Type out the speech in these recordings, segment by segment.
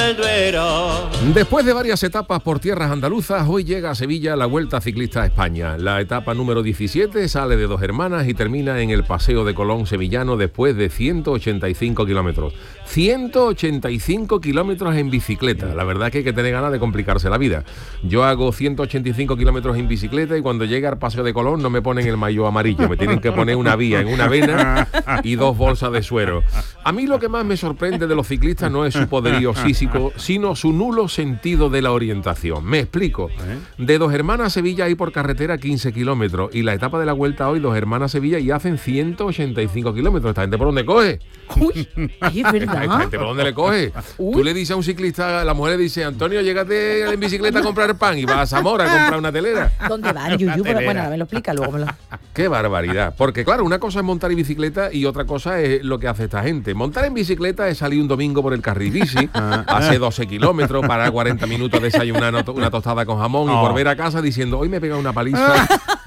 del Duero. Después de varias etapas por tierras andaluzas, hoy llega a Sevilla la Vuelta Ciclista a España. La etapa número 17 sale de Dos Hermanas y termina en el Paseo de Colón sevillano después de 185 kilómetros. 185 kilómetros en bicicleta. La verdad que hay que tener ganas de complicarse la vida. Yo hago 185 kilómetros en bicicleta y cuando llega al Paseo de Colón no me ponen el maillot amarillo. Me tienen que poner una vía en una vena y 2 bolsas de suero. A mí lo que más me sorprende de los ciclistas no es su poderío físico, sino su nulo sentido de la orientación. Me explico. De Dos Hermanas a Sevilla hay por carretera 15 kilómetros y la etapa de la Vuelta hoy, Dos Hermanas a Sevilla, y hacen 185 kilómetros. ¿Esta gente por dónde coge? Uy, ay, es verdad. ¿Esta gente por dónde le coge? Tú le dices a un ciclista, la mujer le dice, Antonio, llégate en bicicleta a comprar pan y vas a Zamora a comprar una telera. ¿Dónde va, Yuyu? Pero bueno, me lo explica luego. Qué barbaridad. Porque claro, una cosa es montar en bicicleta y otra cosa es lo que hace esta gente. Montar en bicicleta es salir un domingo por el carril bici, hace 12 kilómetros, parar 40 minutos, desayunar una tostada con jamón y volver a casa diciendo, hoy me he pegado una paliza.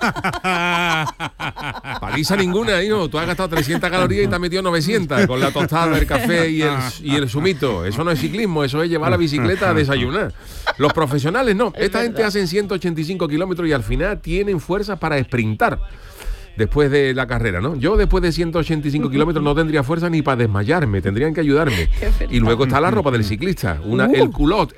Paliza ninguna, ¿no? Tú has gastado 300 calorías y te has metido 900 con la tostada, el café y el zumito. Eso no es ciclismo, eso es llevar la bicicleta a desayunar. Los profesionales no. Esta gente hacen 185 kilómetros y al final tienen fuerzas para sprintar después de la carrera, ¿no? Yo después de 185 kilómetros no tendría fuerza ni para desmayarme, tendrían que ayudarme. Y luego está la ropa del ciclista, el culot,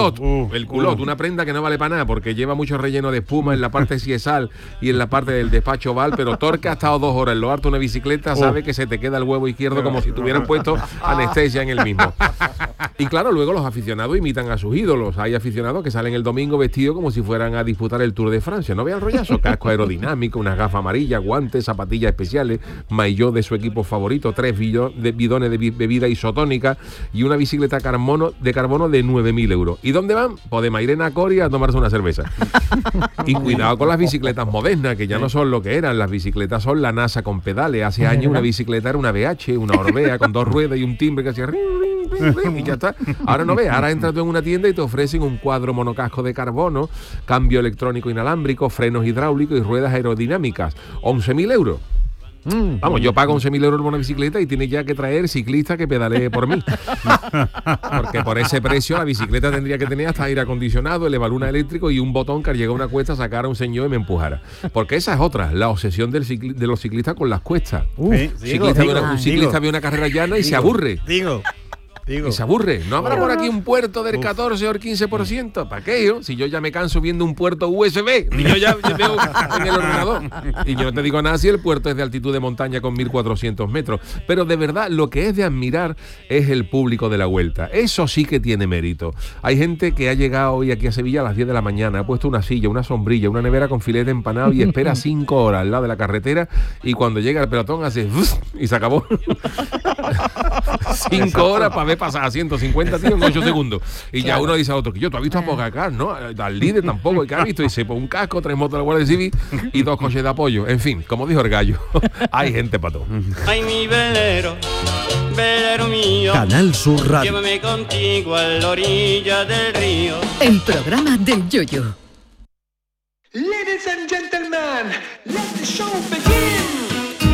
una prenda que no vale para nada porque lleva mucho relleno de espuma en la parte siesal y en la parte del despacho oval, pero Torque ha estado 2 horas en lo harto de una bicicleta, sabe que se te queda el huevo izquierdo como si tuvieran puesto anestesia en el mismo. Y claro, luego los aficionados imitan a sus ídolos. Hay aficionados que salen el domingo vestidos como si fueran a disputar el Tour de Francia. No vean el rollazo, casco aerodinámico, unas gafas amarillas, guantes, zapatillas especiales, maillot de su equipo favorito, 3 bidones de bebida isotónica y una bicicleta de carbono de 9.000 euros. ¿Y dónde van? Pues de Mairena a Coria a tomarse una cerveza. Y cuidado con las bicicletas modernas, que ya no son lo que eran. Las bicicletas son la NASA con pedales. Hace años una bicicleta era una BH, una Orbea con 2 ruedas y un timbre que hacía y ya está. Ahora no ves, ahora entras tú en una tienda y te ofrecen un cuadro monocasco de carbono, cambio electrónico inalámbrico, frenos hidráulicos y ruedas aerodinámicas. 11.000 euros. Vamos, yo pago 11.000 euros por una bicicleta y tiene ya que traer ciclista que pedalee por mí. Porque por ese precio la bicicleta tendría que tener hasta aire acondicionado, elevaluna eléctrico y un botón que al llegar a una cuesta sacara a un señor y me empujara. Porque esa es otra, la obsesión de los ciclistas con las cuestas. Un ciclista ve una carrera llana y se aburre. Y se aburre. ¿No habrá por aquí un puerto del 14 o el 15%? ¿Para qué yo? Si yo ya me canso viendo un puerto USB. Y yo ya veo en el ordenador. Y yo no te digo nada si el puerto es de altitud de montaña con 1.400 metros. Pero de verdad, lo que es de admirar es el público de la Vuelta. Eso sí que tiene mérito. Hay gente que ha llegado hoy aquí a Sevilla a las 10 de la mañana, ha puesto una silla, una sombrilla, una nevera con filete empanado y espera 5 horas al lado de la carretera y cuando llega el pelotón hace y se acabó. 5 horas para ver pasar a 150 tíos en 8 segundos. Y ya uno dice a otro, que yo, ¿tú has visto a Pogacar? ¿No? Al líder tampoco, ¿qué ha visto? Y se pone un casco, 3 motos de la Guardia Civil y 2 coches de apoyo. En fin, como dijo el gallo, hay gente para todo. Ay, mi velero, velero mío. Canal Sur Radio. Llévame contigo a la orilla del río. El programa del Yoyo. Ladies and gentlemen, let the show begin.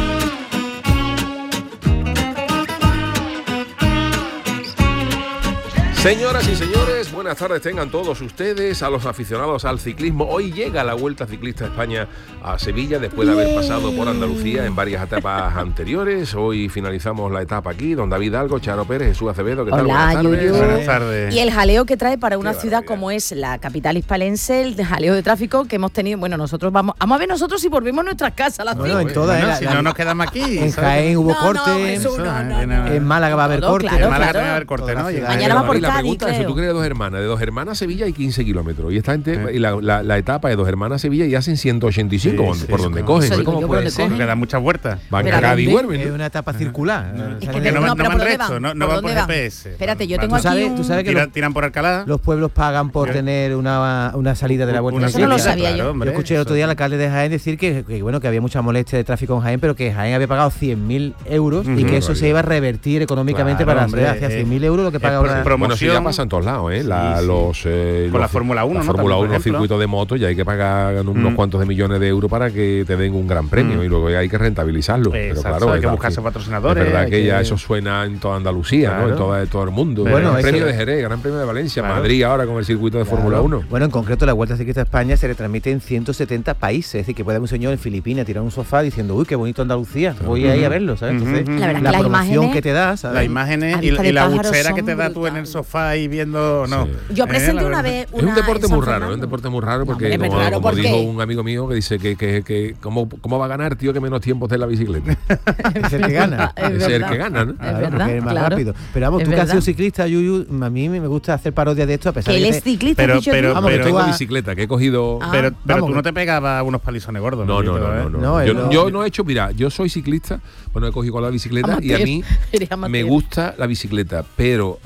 Señoras y señores, buenas tardes tengan todos ustedes, a los aficionados al ciclismo. Hoy llega la Vuelta Ciclista a España a Sevilla después de haber pasado por Andalucía en varias etapas anteriores. Hoy finalizamos la etapa aquí, don David Algo, Charo Pérez, Jesús Acevedo. ¿Qué tal? Hola, Buenas tardes. Y el jaleo que trae para una ciudad como es la capital hispalense, el jaleo de tráfico que hemos tenido. Bueno, nosotros vamos a ver nosotros si volvemos a nuestras casas a las 5. En todas, si no nos quedamos aquí. En Jaén hubo corte, en Málaga va a haber corte. En Málaga también va a haber corte, ¿no? Mañana va por Cádiz, pregunta es, tú crees de Dos Hermanas a Sevilla hay 15 kilómetros y esta gente y la etapa de Dos Hermanas a Sevilla y hacen 185 por donde cogen. ¿Cómo puede ser? Porque da muchas vueltas. Van a Cádiz y vuelven. Es una etapa circular. Es que no van recto, no van por GPS. Espérate, yo tengo aquí ¿Tú sabes que tiran por Alcalá? Los pueblos pagan por tener una salida de la Vuelta. Eso no lo sabía yo. Yo escuché el otro día al alcalde de Jaén decir que había mucha molestia de tráfico en Jaén, pero que Jaén había pagado 100.000 euros y que eso se iba a revertir económicamente para la ciudad. Hacia 100.000 euros lo que paga ahora. ilusión. ya pasa en todos lados, ¿eh? Sí, Los, con la Fórmula 1, la ¿no? Fórmula También, 1, por los ejemplo. circuitos de moto, ya hay que pagar unos cuantos de millones de euros para que te den un gran premio y luego hay que rentabilizarlo. Pero Exacto, claro, hay que es buscarse así. patrocinadores. Es verdad hay que ya eso suena en toda Andalucía, ¿no? Claro. En todo el mundo. Bueno, Gran eso- premio de Jerez, Gran Premio de Valencia, Claro. Madrid ahora con el circuito de Fórmula 1. Bueno, en concreto la Vuelta Ciclista a España se retransmite en 170 países. Es decir, que puede haber un señor en Filipinas tirar un sofá diciendo, uy, qué bonito Andalucía, voy ahí a verlo, ¿sabes? Entonces, La verdad que la las promoción imágenes- que te da, ¿sabes? Las imágenes A y vista de la pájaro buchera que son te da tú en el brutales. sofá y viendo. No. Sí. Yo presenté La una verdad. vez Es un deporte en San muy raro, Fernando. es un deporte muy raro porque hombre, como, claro, como ¿por dijo qué? un amigo mío que dice que ¿cómo va a ganar, tío, que menos tiempo esté en la bicicleta? Es el que gana. Es Ese es el verdad. que gana, ¿no? Es Claro, verdad, porque es más claro. rápido. Pero vamos, Es tú que has verdad. sido ciclista, Yuyu, a mí me gusta hacer parodias de esto a pesar Que de él que es ciclista, Pero- has dicho pero- tú. Vamos, Que que tengo tú has- bicicleta, que he cogido... Ah. Pero Vamos, tú no que- te pegabas unos palizones gordos. No, Tito, ¿eh? No, Yo no he hecho, mira, yo soy ciclista, bueno, he cogido con la bicicleta y a Amateur, mí eres amateur. me gusta la bicicleta, pero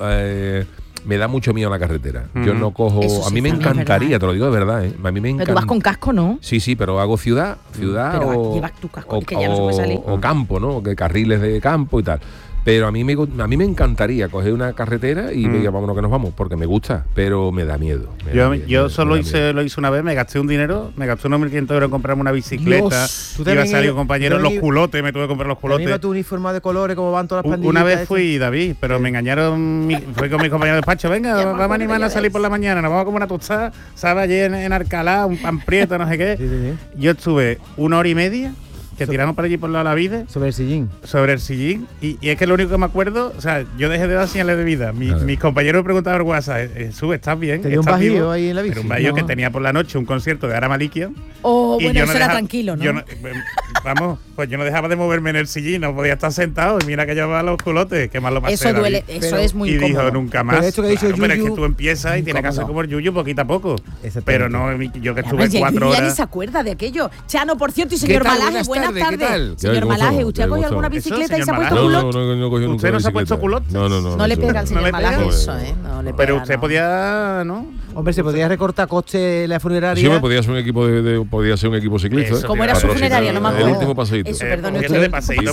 me da mucho miedo la carretera. Yo no cojo, Eso a sí mí me también es encantaría, verdad. te lo digo de verdad, a mí me Pero encanta. tú vas con casco, ¿no? Sí, pero hago ciudad Pero o, llevas tu casco, es que ya no se puede salir. o campo, ¿no? Que carriles de campo y tal. Pero a mí me encantaría coger una carretera y diga, vámonos que nos vamos, porque me gusta, pero me da miedo. Yo solo lo hice una vez, me gasté un dinero, me gasté unos 1.500 euros en comprarme una bicicleta. Dios, tú Iba a también salir ibas- un compañero, tú los también- culotes, me tuve que comprar los También va culotes. tu uniforme de colores, como van todas las pandillas. Una vez fui, David, pero me engañaron, fui con mis compañeros de despacho, venga, vamos a animarnos a salir por la mañana, nos vamos a comer una tostada, ¿sabes? Allí en Alcalá, un pan prieto, no sé qué. Sí, sí, sí. Yo estuve 1 hora y media, que tiramos por allí por la vida, Sobre el sillín. sobre el sillín, y es que lo único que me acuerdo, o sea, yo dejé de dar señales de vida. Mis compañeros me preguntaban por WhatsApp, Jesús, ¿estás bien? ¿Te dio un ¿Estás bajío vivo?". ahí en la bici? Pero un bajío No. que tenía por la noche un concierto de Ara Malikia. Oh, y bueno, yo eso era dejaba- tranquilo, ¿no? yo vamos, pues yo no dejaba de moverme en el sillín, no podía estar sentado, y mira que llevaba los culotes, que más lo pasé. Eso duele, David. eso es muy y incómodo. dijo nunca más. Pero esto que ha dicho Claro, pero es que Yuyu, tú empiezas y tienes que hacer incómodo. como el Yuyu poquito a poco. Exactamente. Pero no, yo que estuve Además, ya 4 ya ni horas. se acuerda de aquello. Chano, por cierto, y señor tal? Malaje, Buenas buenas tardes, ¿qué tardes. tal? Señor ¿Cómo Malaje, estamos? ¿usted ha cogido ¿Cómo alguna estamos? bicicleta y Eso, se ha señor puesto Malaje. culot? No cogí nunca ¿Usted no se ha bicicleta. puesto culot? No le pega al señor le Malaje pega? eso, ¿eh? No le Pero pega, usted no. podía, ¿no? Hombre, se podía recortar coste la funeraria. Sí, me podía ser un equipo podía ser un equipo ciclista. Eso, ¿Cómo era su Patrocinado, funeraria? No me El acuerdo. último paseíto. Eso, Eh, perdone podía usted. ser de paseíto.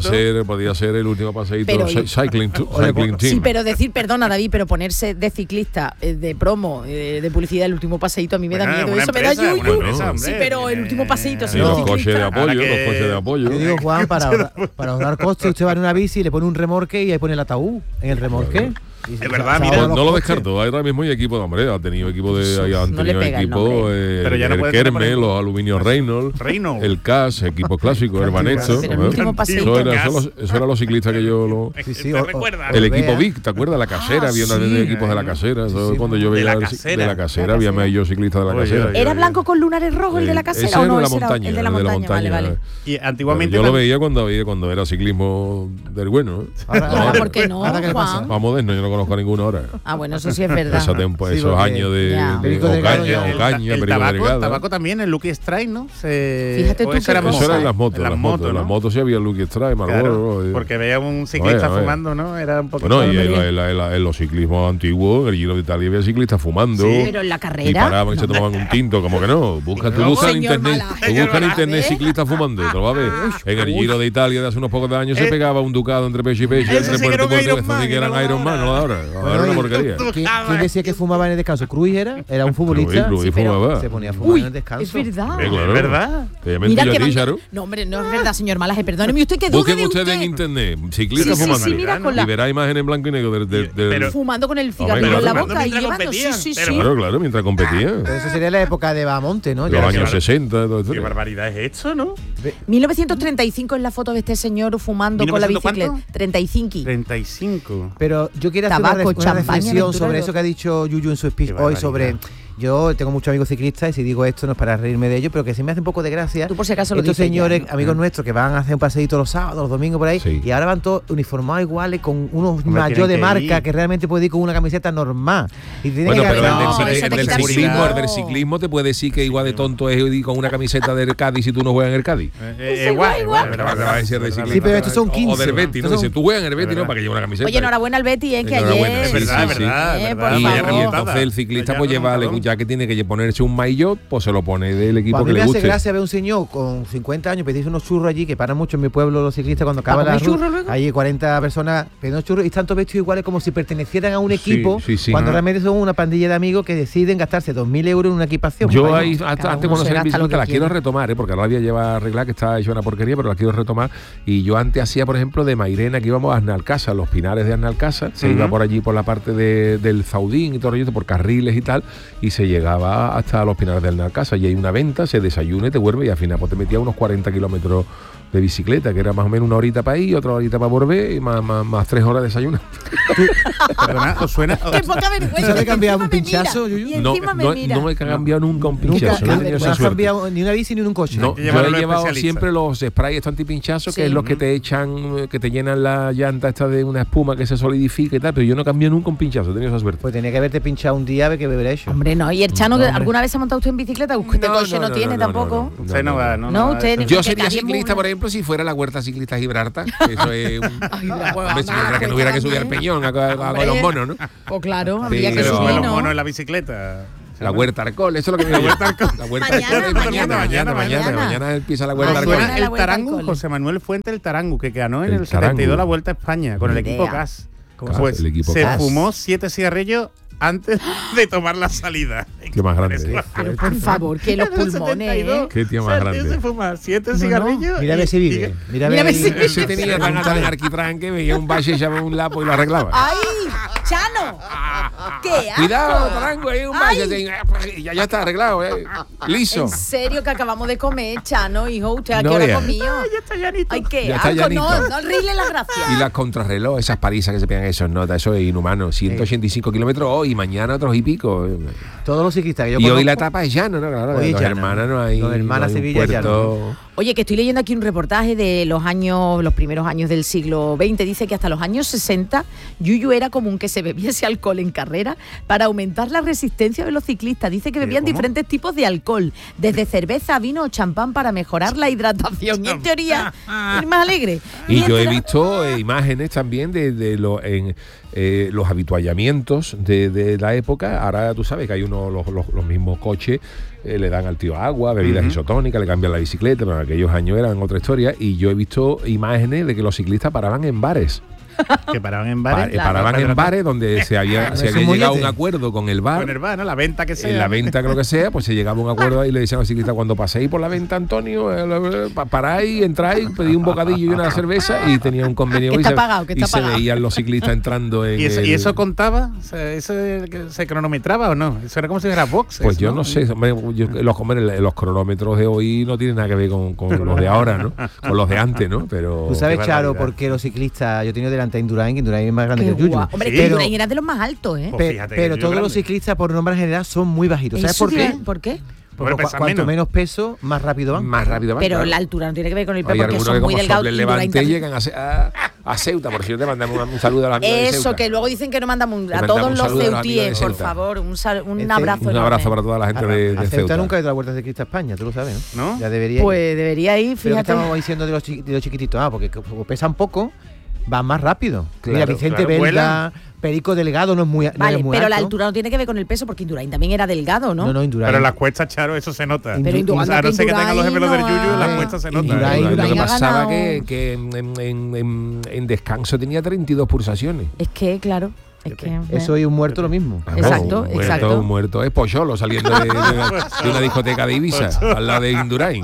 Y podía ser el último paseíto Pero- cycling team. Sí, pero decir, perdona David, pero ponerse de ciclista, de promo, de publicidad, el último paseíto a mí me da Bueno, miedo. una Eso me empresa, da una yuyu. empresa, hombre. Sí, pero el último paseíto, Sí, señor los coches de ciclista. apoyo, Ahora los que- coches de apoyo. Yo digo, Juan, para ahorrar costes, usted va en una bici, le pone un remorque y ahí pone el ataúd en el remorque. Y se- Es verdad, se mira, ahorra No los lo costes. descarto, ahora mismo hay equipo de hombre, ha tenido equipo de han No le tenido pega el equipo nombre. Pero ya no el puede tener, por Kermes, ejemplo, los Aluminios Reynolds, Reynolds. el CAS, equipo clásico, Hermanesto. Pero el último paseíto. Eso era los ciclistas que yo Sí, sí, ¿Te o- recuerdas? el Lo equipo vea. Vic, ¿te acuerdas? La casera, había una sí. de equipos de la casera. Eso sí. cuando yo De veía la de casera. la casera, había más yo ciclista de la Oye, casera. oye. ¿Era blanco con lunares rojos el de la casera Ese o era no? de la Ese era montaña, el de la montaña, vale, vale. Y antiguamente Yo lo también- veía cuando era ciclismo del bueno. ¿eh? Ahora, ¿por qué no, ahora, ¿qué le pasa? Juan? Más moderno, yo no conozco a ninguno ahora. Ah, bueno, eso sí es verdad. Esos Sí, porque- años de Ya. Perico Delgado ya- Ocaña, el Perico Delgado. tabaco también, el Lucky Strike, ¿no? Fíjate o tú eso qué era cosa. Eso era en moda. las motos, En las motos. En ¿no? las motos sí había Lucky Strike, Claro, Marlboro. porque veía un ciclista A ver. fumando, ¿no? Era un poquito... Bueno, y en los ciclismos antiguos, en el Giro de Italia había ciclistas fumando. Sí. Pero en la carrera. Y paraban y se tomaban un tinto, como que no. Tú busca en Señor internet, Malaje. tú busca en internet ciclistas fumando, te lo vas a ver. En el Giro de Italia de hace unos pocos de años se pegaba un ducado entre pecho y pecho, Ese entre sí que puerto y era un puerto, Iron eso Man, sí que y eran no lo Iron Man, no ahora. ahora. Ahora era una porquería. ¿Quién decía que fumaba en el descanso? ¿Cruz era un futbolista? Cruyff Sí, pero fumaba. se ponía a fumar Uy, en el descanso. es verdad. Claro. ¿Verdad? Te llamé Mira yo que a ti, van- Charo. No, hombre, no es verdad, señor Malaje, perdóneme usted que dude Busquen de ustedes usted. en internet, ciclistas Sí, sí, fumando. sí, mira, con Y la- verá imágenes en blanco y negro del Pero- Fumando con el cigarrillo Hombre, en la claro, boca y mientras llevando. Sí, competían, sí, pero sí. Claro, mientras competía. Pero eso sería la época de Bahamonte, ¿no? Los Ya- años claro. 60, todo Qué esto. barbaridad es esto, ¿no? 1935 es la foto de este señor fumando con la 1900 bicicleta. 35. 35. Pero yo quiero hacer Tabaco, una champaña, reflexión aventura sobre y eso que ha dicho Yuyu en su speech Qué hoy barbaridad. sobre... Yo tengo muchos amigos ciclistas y si digo esto no es para reírme de ellos, pero que sí me hace un poco de gracia. Tú por si acaso lo Estos dices señores, ya, ¿no? amigos nuestros, que van a hacer un paseíto los sábados, los domingos por ahí, Sí. y ahora van todos uniformados iguales con unos Hombre, mayos tienen de que marca ir. que realmente puede ir con una camiseta normal. Y tiene Bueno, que pero No, el eso del, te el del quita ciclismo, seguridad. el del ciclismo te puede decir que igual de tonto es ir con una camiseta del Cádiz si tú no juegas en el Cádiz. Igual. Pero te va a decir de ciclismo. Sí, pero estos son 15. O del Betis, ¿no? Estos Dice, son- tú juegas en el Betis, verdad. ¿no? Para que lleve una camiseta. Oye, enhorabuena al Betty, que Enhorabuena, ayer. sí, Es verdad, sí, es sí. verdad, es Por verdad. Y, favor. Vaya y remontada. entonces el ciclista Vaya pues lleva, remontadón. ya que tiene que ponerse un maillot, pues se lo pone del equipo Pues a que mí le me hace guste. gracia ver un señor con 50 años pedirse unos churros allí, que paran mucho en mi pueblo los ciclistas cuando acaba la comer ruta. churros luego? Hay 40 personas pidiendo churros y están todos vestidos iguales como si pertenecieran a un equipo, sí. cuando realmente son una pandilla de amigos que deciden gastarse 2.000 euros en una equipación. Yo Vaya. ahí, Cada antes uno cuando se se gasta lo bicicleta, que la quiero quiere. retomar, porque ahora la había llevado arreglada, que estaba hecha una porquería, pero la quiero retomar. Y yo antes hacía, por ejemplo, de Mairena, que íbamos a Arnalcasa, los pinares de Arnalcasa, se iba por allí por la parte del Zaudín y todo ello, por carriles y tal, y se llegaba hasta los pinares de Arnalcasa, y hay una venta, se desayuna y te vuelve, y al final pues te metía unos 40 kilómetros de bicicleta, que era más o menos una horita para ir, otra horita para volver, y más 3 horas de desayuno. Perdona, ¿os suena? Qué poca vergüenza. ¿Tú sabes que cambiar encima un me mira, pinchazo, Yuyu? Y No, encima me no, mira. no me he cambiado nunca un Nunca, pinchazo, no he tenido no esa has suerte. cambiado ni una bici ni un coche. No, que yo llevarlo he al llevado especialista. siempre los sprays estos antipinchazos, que Sí. es los que te echan, que te llenan la llanta esta de una espuma que se solidifica y tal, pero yo no cambié nunca un pinchazo, he tenido esa suerte. Pues tenía que haberte pinchado un día a ver qué beber hecho. Hombre, no. ¿Y el Chano, No, que hombre. alguna vez se ha montado usted en bicicleta? Usted coche no tiene tampoco. Usted no va, no. No, usted- Yo Porque sería también ciclista, muy- por ejemplo, si fuera la Huerta Ciclista Gibraltar. Eso es un... pues, Hombre, si mientras que no hubiera que subir al peñón a con los monos, ¿no? Pues claro, habría que pero- Pero subir, los ¿no? monos en la bicicleta. La Huerta Arcol, eso es lo que me gusta. La Huerta mañana empieza la Huerta ¿Os Arcol. suena la el Vuelta al Tarangu? Cole. José Manuel Fuente el Tarangu, que ganó en El el 72 Tarangu. la Vuelta a España con el Ni equipo idea. CAS. CAS, Pues el equipo se CAS. fumó 7 cigarrillos antes de tomar la salida. Qué más grande. Pero por favor, que los En el pulmones, 72, Qué tío más o sea, el tío grande. se fuma 7 cigarrillos. Mira a ver si vive. Mira a ver Mira a ver si Ese tenía tan alta en Arquitrán que veía un valle, echaba un lapo y lo arreglaba. ¡Ay! ¡Chano! ¡Qué asco! Cuidado, Tarango, hay un Ay. valle. Ya está arreglado, liso. En serio que acabamos de comer, Chano, hijo. ¿Usted a qué No hora vea. comió? Ya está llanito. Ay, qué Ya está asco. No, llanito. no rile la gracia. Y las contrarreloj, esas parisas que se pegan esos notas, eso es inhumano. 185 kilómetros hoy, mañana otros y pico. Todos los ciclistas que yo Y hoy conozco- la etapa es llano, ¿no? Claro, Hoy es los llana. hermanas no hay. Los hermanas no hay un Sevilla es puerto. Oye, que estoy leyendo aquí un reportaje de los primeros años del siglo XX. Dice que hasta los años 60, Yuyu era común que se bebiese alcohol en carrera para aumentar la resistencia de los ciclistas. Dice que bebían ¿Cómo? diferentes tipos de alcohol, desde cerveza, vino o champán para mejorar la hidratación. Y en teoría, ir más alegre. Y yo he Mientras- visto imágenes también de los habituallamientos de la época. Ahora tú sabes que hay los mismos coches, le dan al tío agua, bebidas isotónicas, le cambian la bicicleta, pero en aquellos años eran otra historia. Y yo he visto imágenes de que los ciclistas paraban en bares. Que paraban en bares. Claro. Paraban en bares donde se había Es un llegado a un mollete. acuerdo con el bar. Con el bar, ¿no? La venta que sea. En la venta, que lo que sea, pues se llegaba a un acuerdo y le decían al ciclista: cuando paséis por la venta, Antonio, paráis, entráis, pedí un bocadillo y una cerveza, y tenía un convenio. Que y está se, pagado, que y está se pagado. veían los ciclistas entrando en. ¿Y eso, el- ¿Y eso contaba? O sea, ¿eso se cronometraba o no? Eso era como si fuera box. Pues eso, yo no sé, hombre, los cronómetros de hoy no tienen nada que ver con los de ahora, ¿no? Con los de antes, ¿no? Pero. Tú sabes, Qué Charo, barbaridad. por qué los ciclistas. Yo he tenido delante a Indurain, que Indurain es más grande Qué que el Yuyu. guau. Hombre, Sí. que Pero, Indurain era de los más altos, ¿eh? Pues fíjate que pero Yuyu todos grande. los ciclistas, por norma general, son muy bajitos. ¿Sabes Eso por qué? ¿Por qué? Porque Hombre, pesan cuanto menos. menos peso, más rápido van. Más rápido van, Pero claro. la altura no tiene que ver con el Hay peso, porque algunos son que muy como delgados. sobre el Indurain Levante también. llegan a Ceuta, por si yo te mandamos un saludo a la amiga de Eso, Ceuta. que luego dicen que no mandamos Le a mandamos todos un los saludo a los amigos de ceutíes, por Ceuta. favor, un Este- abrazo Un enorme. abrazo para toda la gente de A Ceuta. nunca ha ido a la Vuelta Ciclista a España, tú lo sabes, ¿no? ¿No? Ya debería ir. Pues debería ir, Pero que fíjate. estamos diciendo de los chiquititos. Porque como pesan poco, van más rápido. Claro, Mira, Vicente claro, Belda, Perico Delgado no es muy, no Vale, es muy pero la alto. altura no tiene que ver con el peso, porque Indurain también era delgado, ¿no? No, Indurain. Pero en las cuestas, Charo, eso se nota. Pero Indurain- O sea, no sé que tengan los Indurain gemelos del no Yuyu, en las ha- cuestas se Indurain- nota. Lo Indurain que ha pasaba ganado. que en descanso tenía 32 pulsaciones. Es que, claro, es que... Eso y un muerto lo mismo. Exacto, un muerto, exacto. Un muerto es Pocholo saliendo de una discoteca de Ibiza, al lado de Indurain.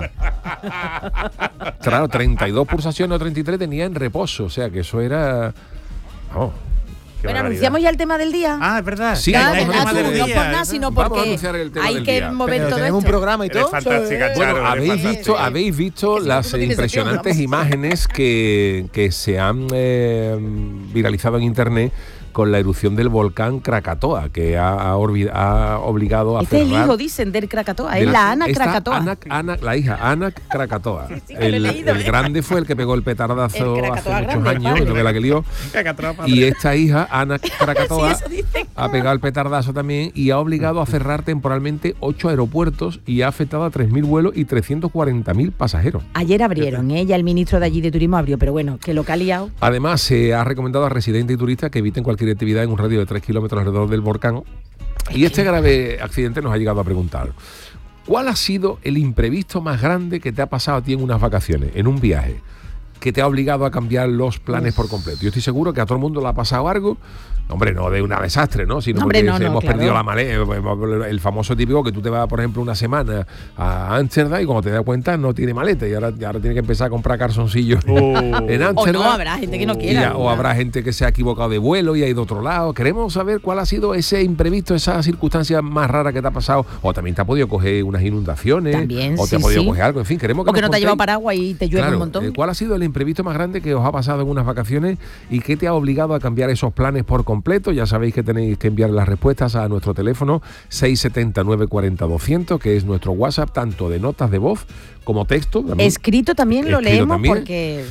Claro, 32 pulsaciones o 33 tenía en reposo, o sea que eso era... vamos. Qué Bueno, barbaridad. anunciamos ya el tema del día. Ah, es verdad. Sí, Nada, hay de un nada, tema del no día, por nada, eso. sino Vamos a porque anunciar el tema hay del que día. mover Pero todo tenemos un esto. programa y Eres todo. fantástica, Sí. Charo. Bueno, eres fantástica. habéis visto Sí, las tú tienes impresionantes sección, imágenes que se han viralizado en internet con la erupción del volcán Krakatoa, que ha obligado a Este es el cerrar... hijo, dicen, del Krakatoa. de Es la Ana esta Krakatoa. la hija Ana Krakatoa. sí, que lo he leído, el grande fue el que pegó el petardazo El hace Krakatoa muchos grande, años, padre. y no ve la que lió. Cacatroa, padre. Y esta hija, Ana Krakatoa, Sí, eso dicen. ha pegado el petardazo también y ha obligado a cerrar temporalmente 8 aeropuertos y ha afectado a 3.000 vuelos y 340.000 pasajeros. Ayer abrieron, ya el ministro de allí de turismo abrió, pero bueno, que lo que ha liado. Además, se ha recomendado a residentes y turistas que eviten cualquier actividad en un radio de 3 kilómetros alrededor del volcán Y este grave accidente nos ha llegado a preguntar: ¿cuál ha sido el imprevisto más grande que te ha pasado a ti en unas vacaciones, en un viaje, que te ha obligado a cambiar los planes por completo? Yo estoy seguro que a todo el mundo le ha pasado algo. Hombre, no de un desastre, ¿no? Sino Hombre, porque hemos claro. perdido la maleta. El famoso típico que tú te vas, por ejemplo, una semana a Ámsterdam y cuando te das cuenta no tiene maleta y ahora tiene que empezar a comprar calzoncillos en Ámsterdam. O no, habrá gente que no quiera. O habrá gente que se ha equivocado de vuelo y ha ido a otro lado. Queremos saber cuál ha sido ese imprevisto, esa circunstancia más rara que te ha pasado. O también te ha podido coger unas inundaciones. También, o te sí, ha podido sí. coger algo. En fin, queremos que O que nos no te ha llevado contéis. paraguas y te llueve Claro, un montón. ¿cuál ha sido el imprevisto más grande que os ha pasado en unas vacaciones y qué te ha obligado a cambiar esos planes por completo? Ya sabéis que tenéis que enviar las respuestas a nuestro teléfono 670-940-200, que es nuestro WhatsApp, tanto de notas de voz como texto. También. Escrito también lo Escrito leemos también. porque...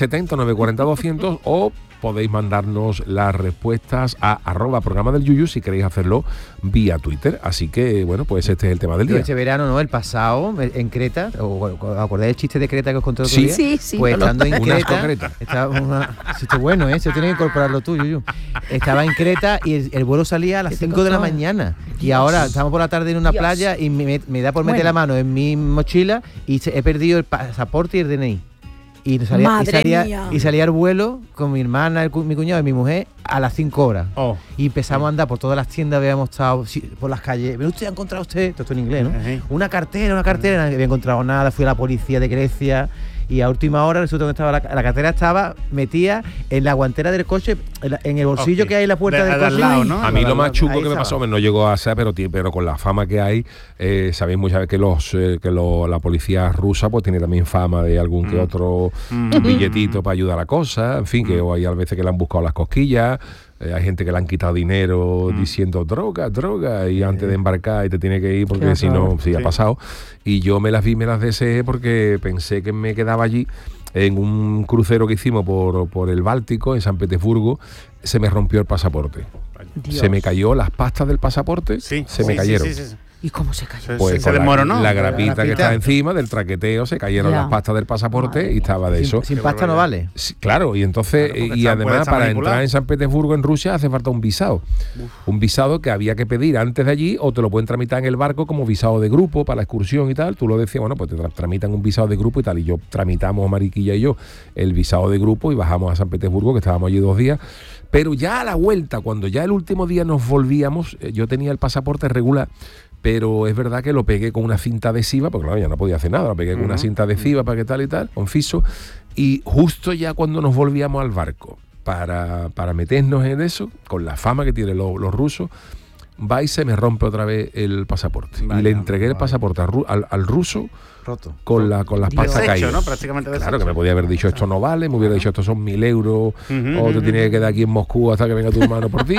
670-940-200 o podéis mandarnos las respuestas a @programa del Yuyu si queréis hacerlo vía Twitter. Así que, bueno, pues este es el tema del Yo día. este verano, ¿no? El pasado, en Creta, ¿acordáis del chiste de Creta que os conté el otro Sí. día? Sí, Pues no lo- estando en Un asco Creta, Creta. estaba esto es bueno, ¿eh? Se tiene que incorporarlo tú, Yuyu. Estaba en Creta y el vuelo salía a las ¿Qué te 5 de la costó? mañana. Y ahora estamos por la tarde en una Dios. playa y me da por meter Bueno. la mano en mi mochila y he perdido el pasaporte y el DNI. Y Madre mía. salía el vuelo con mi hermana, mi cuñado y mi mujer a las 5 horas. Oh. Y empezamos a andar por todas las tiendas, habíamos estado por las calles. ¿Pero usted ha encontrado usted? Todo esto en inglés, ¿no? Ajá. Una cartera, no había encontrado nada. Fui a la policía de Grecia y a última hora resulta que estaba la cartera estaba metida en la guantera del coche, en el bolsillo Ok. que hay en la puerta De del al coche. lado, ¿no? A mí lo más chungo Ahí que me estaba. pasó, no llegó a ser, pero con la fama que hay, sabéis muchas veces que la policía rusa pues tiene también fama de algún que otro billetito para ayudar a la cosa, en fin, que hay a veces que le han buscado las cosquillas. Hay gente que le han quitado dinero diciendo droga, y antes de embarcar y te tiene que ir porque Qué si no, horror. sí ha pasado. Y yo me las deseé porque pensé que me quedaba allí en un crucero que hicimos por el Báltico, en San Petersburgo. Se me rompió el pasaporte. Dios. Se me cayó las pastas del pasaporte, Sí, se me sí, cayeron. sí, sí, sí. ¿Y cómo se cayó? Pues Se con desmoronó. la grapita que grapita. está encima del traqueteo, se cayeron Ya. las pastas del pasaporte Madre y estaba de eso. Sin pasta no vale. Sí, claro, y entonces, Claro, porque y puede además estar para manipulado. entrar en San Petersburgo, en Rusia, hace falta un visado. Un visado que había que pedir antes de allí o te lo pueden tramitar en el barco como visado de grupo para la excursión y tal. Tú lo decías, bueno, pues te tramitan un visado de grupo y tal. Y yo tramitamos, Mariquilla y yo, el visado de grupo y bajamos a San Petersburgo, que estábamos allí 2 días. Pero ya a la vuelta, cuando ya el último día nos volvíamos, yo tenía el pasaporte regular, pero es verdad que lo pegué con una cinta adhesiva, porque claro, ya no podía hacer nada, lo pegué con una cinta adhesiva para que tal y tal, con fiso, y justo ya cuando nos volvíamos al barco para meternos en eso, con la fama que tienen los rusos, va y se me rompe otra vez el pasaporte. Vaya, y le entregué el vaya. pasaporte al ruso Roto. con las pastas Deshecho, caídas. ¿no? Prácticamente Claro, deshecho. que me podía haber dicho esto no vale, me hubiera dicho esto son 1.000 euros, o te tienes que quedar aquí en Moscú hasta que venga tu hermano por ti.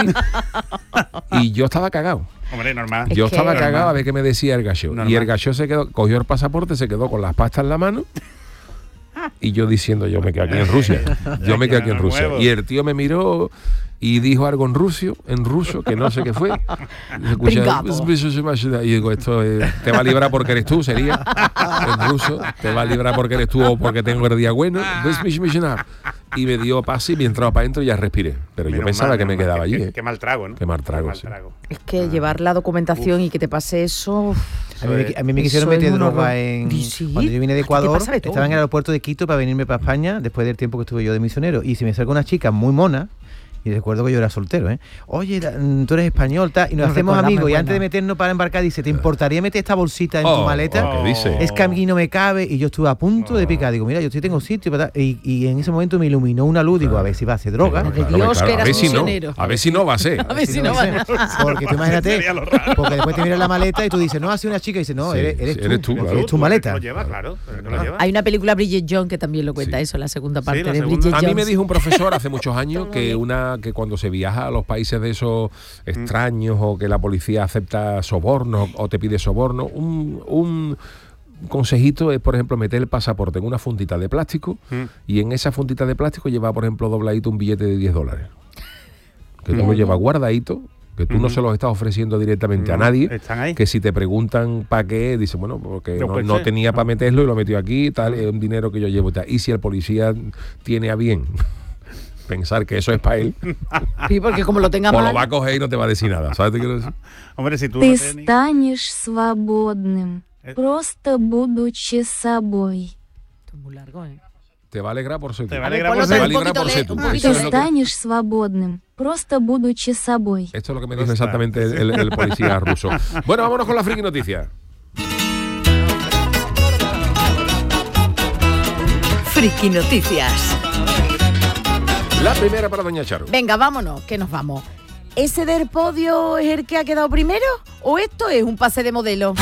Y yo estaba cagado. Hombre, normal. Es Yo que- estaba cagado a ver qué me decía el gallo. Normal. Y el gallo cogió el pasaporte, se quedó con las pastas en la mano. Y yo diciendo, yo me quedo aquí en Rusia. Yo me quedo aquí en no Rusia. muevo. Y el tío me miró y dijo algo en ruso, que no sé qué fue. Y se escucha, Pringado. y digo, esto te va a librar porque eres tú, sería. En ruso, te va a librar porque eres tú o porque tengo el día bueno. Y me dio pase y me entraba para adentro y ya respiré. Pero yo Menos pensaba mal, que me menos mal. quedaba allí. Qué mal trago, ¿no? Qué mal trago, sí. Es que llevar la documentación y que te pase eso... A mí me quisieron Eso es meter un droga horror. en... Sí. Cuando yo vine de A ti te Ecuador, pasa de todo, estaba en el ¿no? aeropuerto de Quito para venirme para España después del tiempo que estuve yo de misionero. Y se me acercó una chica muy mona, y recuerdo que yo era soltero, ¿eh? Oye, tú eres español, tal, y nos No hacemos recordamos, amigos. Y bueno. antes de meternos para embarcar, dice, ¿te importaría meter esta bolsita en tu maleta? ¿Qué dice? Es que a mí no me cabe. Y yo estuve a punto de picar. Digo, mira, yo sí tengo sitio. Y en ese momento me iluminó una luz. Digo, a ver si va a hacer droga. Madre Dios, que a eras ver si no. misionero. A ver si no va a ser. A ver si no va a... Porque tú imagínate, Sería lo raro. porque después te miras la maleta y tú dices, no, ha sido una chica. Y dices, no, Sí, eres tú. claro. Es tu maleta. Lo lleva, claro. pero que lo lleva. Hay una película, Bridget Jones, que también lo cuenta Sí. eso, la segunda parte la de segunda. Bridget A Jones. mí me dijo un profesor hace muchos años que cuando se viaja a los países de esos extraños o que la policía acepta sobornos o te pide soborno, un consejito es, por ejemplo, meter el pasaporte en una fundita de plástico y en esa fundita de plástico lleva, por ejemplo, dobladito un billete de $10. Que tú lo llevas guardadito, que tú no se los estás ofreciendo directamente a nadie, Están ahí. que si te preguntan para qué, dice, bueno, porque No no, puede no ser. tenía para meterlo y lo metió aquí, tal, es un dinero que yo llevo y tal. Y si el policía tiene a bien pensar que eso es para él, Sí, porque como lo tenga pues lo mal... va a coger y no te va a decir nada. ¿Sabes qué quiero decir? Hombre, si tú Ты no tienes- станешь свободным, просто будучи собой. Esto es muy largo, ¿eh? Te va a alegrar por ser tú. Te va a A ver, alegrar ponlo por Te va a un ser- alegrar poquito por ser le- tú. un Eso poquito Ты es lo que- станешь свободным, просто будучи собой. Esto es lo que me dice exactamente el policía ruso. Bueno, vámonos con la friki noticia. Friki Noticias. La primera para doña Charo. Venga, vámonos, que nos vamos. ¿Ese del podio es el que ha quedado primero? ¿O esto es un pase de modelo?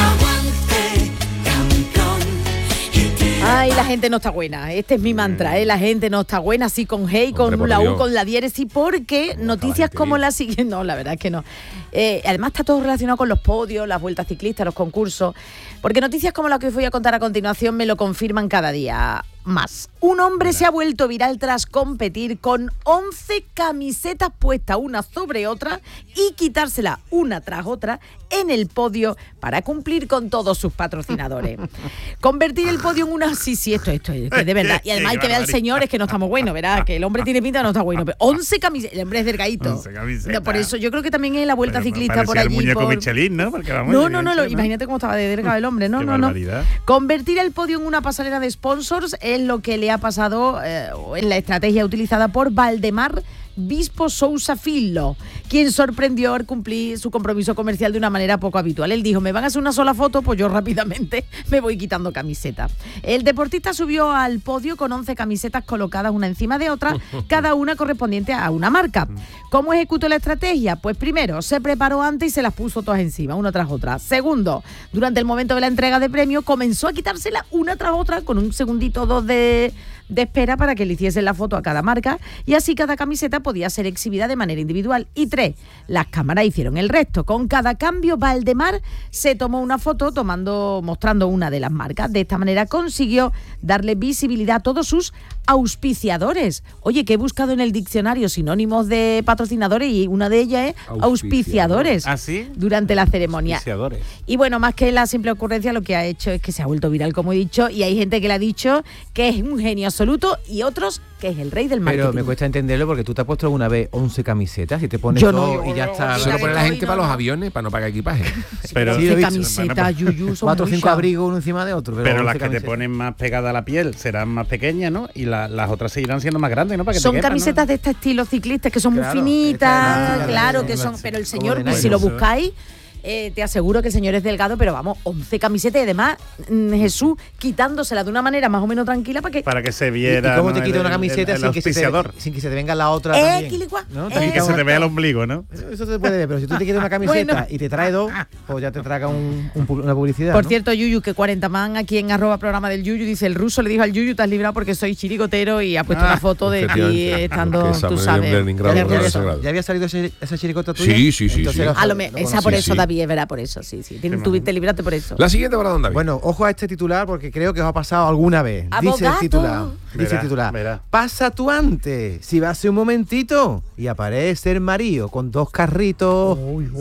Ay, la gente no está buena. Este es mi mantra, ¿eh? La gente no está buena, así con Hey, Hombre, con por la U, Dios. con la diéresis, porque noticias como la siguiente... No, la verdad es que no. Además está todo relacionado con los podios, las vueltas ciclistas, los concursos, porque noticias como la que os voy a contar a continuación me lo confirman cada día más. Un hombre se ha vuelto viral tras competir con 11 camisetas puestas una sobre otra y quitársela una tras otra en el podio para cumplir con todos sus patrocinadores. Convertir el podio en una... Sí, esto es que de verdad. Y además hay que ver al señor, es que no estamos buenos, ¿verdad? Que el hombre tiene pinta de no está bueno. Pero 11 camisetas, el hombre es delgadito. 11 camisetas. No, por eso yo creo que también es la vuelta Pero ciclista por parecía allí. el muñeco por... Michelin, ¿no? Porque vamos, Imagínate cómo estaba de delgado el hombre. No, Qué no. barbaridad. Convertir el podio en una pasarela de sponsors es lo que le ha pasado en la estrategia utilizada por Valdemar Bispo Sousa Filho, quien sorprendió al cumplir su compromiso comercial de una manera poco habitual. Él dijo, me van a hacer una sola foto, pues yo rápidamente me voy quitando camiseta. El deportista subió al podio con 11 camisetas colocadas una encima de otra, cada una correspondiente a una marca. ¿Cómo ejecutó la estrategia? Pues primero, se preparó antes y se las puso todas encima, una tras otra. Segundo, durante el momento de la entrega de premio, comenzó a quitárselas una tras otra con un segundito o dos de espera para que le hiciesen la foto a cada marca y así cada camiseta podía ser exhibida de manera individual. Y 3, las cámaras hicieron el resto. Con cada cambio, Valdemar se tomó una foto mostrando una de las marcas. De esta manera consiguió darle visibilidad a todos sus auspiciadores. Oye, que he buscado en el diccionario sinónimos de patrocinadores y una de ellas es auspiciadores. ¿Ah, sí? Durante la ceremonia. Auspiciadores. Y bueno, más que la simple ocurrencia, lo que ha hecho es que se ha vuelto viral, como he dicho, y hay gente que le ha dicho que es un genio absoluto y otros que es el rey del marketing. Pero me cuesta entenderlo porque tú te has puesto alguna vez 11 camisetas y te pones Yo no, dos y ya está. Eso lo pone la gente no, para los no. aviones, para no pagar equipaje. Pero, Sí, lo he Qué visto. camiseta, Bueno, Yuyu, son 4 o 5 muchas. abrigos uno encima de otro. pero 11 las que te camisetas. ponen más pegada a la piel serán más pequeñas, ¿no? Y las otras seguirán siendo más grandes, ¿no? Para que Son te quepan, camisetas ¿no? de este estilo ciclistas que son Claro, muy finitas, esta es claro la- que la- son, pero el como señor, de si nylon. lo buscáis, te aseguro que el señor es delgado, pero vamos, 11 camisetas y además Jesús quitándosela de una manera más o menos tranquila para que... se ¿Y viera. cómo ¿no? te quita una el camiseta el sin que auspiciador. sin que se te venga la otra también? Quilicua, ¿No? que Te Que quita se una- te vea el ombligo, ¿no? Eso se puede ver, pero si tú te quieres una camiseta Bueno. y te trae dos, pues ya te traga una publicidad. Por ¿no? cierto, Yuyu, que 40man aquí en @programa del Yuyu dice, el ruso le dijo al Yuyu, te has librado porque soy chirigotero y ha puesto una foto de ti Efectivamente. estando, Porque esa tú me sabes. dio en Leningrado, de ¿Ya, claro, ruso. ese grado. ya había salido esa chiricota tuya? Sí, sí, sí, Entonces sí. lo- A lo esa conocí. por Sí, eso, sí. David, es verdad, por eso, sí. Tuviste librarte por eso. La siguiente para don David. Bueno, ojo a este titular porque creo que os ha pasado alguna vez. Dice el Abogado. titular. Dice Verá, el titular. verá. Pasa tú antes, si vas un momentito y aparece el marido con dos carritos.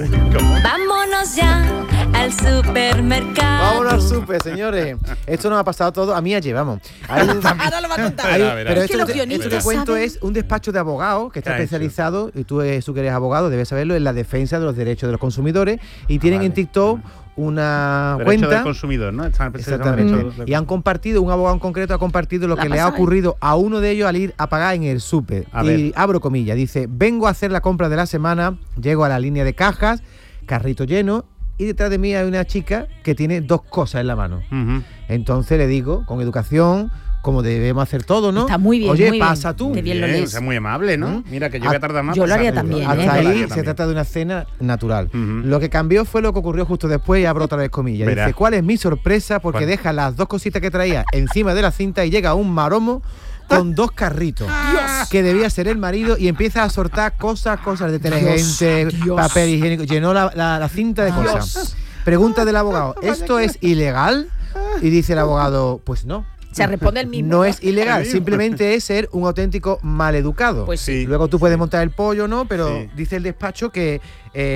Vámonos ya al supermercado. Vámonos al súper, señores. Esto nos ha pasado todo a mí ayer, vamos. Hay un- Ahora lo va a contar. hay- Verá, verá. pero Es que esto, los que te guionistas cuento saben- es un despacho de abogados que está ¿Qué ha hecho? especializado, y tú que eres abogado debes saberlo, en la defensa de los derechos de los consumidores, y tienen en TikTok una Derecho cuenta. del consumidor, ¿no? Están especializados en Exactamente. derecho del- Y han compartido, un abogado en concreto ha compartido lo La que le ha pasada. ocurrido a uno de ellos al ir a pagar en el súper. A Y ver. abro comillas, dice, vengo a hacer la compra de la semana, llego a la línea de cajas, carrito lleno, y detrás de mí hay una chica que tiene dos cosas en la mano. Ujú. Entonces le digo, con educación, como debemos hacer todo, ¿no? Está muy bien, Oye, muy bien. pasa tú. Qué bien lo Bien, lees. o sea, muy amable, ¿no? Mira, que yo voy a tardar más. yo lo haría pasar. también, Hasta ¿eh? ahí Yo se también. trata de una escena natural. Ujú. Lo que cambió fue lo que ocurrió justo después, y abro otra vez comillas. Verá. Dice, ¿cuál es mi sorpresa? Porque ¿Cuál? deja las dos cositas que traía encima de la cinta y llega un maromo con dos carritos, que debía ser el marido, y empieza a soltar cosas de detergente, Dios. papel higiénico, llenó la cinta de cosas. Pregunta del abogado, ¿esto es ilegal? Y dice el abogado, pues no. Se responde el mismo. No es ilegal, simplemente es ser un auténtico maleducado. Pues sí. Sí. Luego tú puedes montar el pollo, ¿no? Pero Sí. dice el despacho que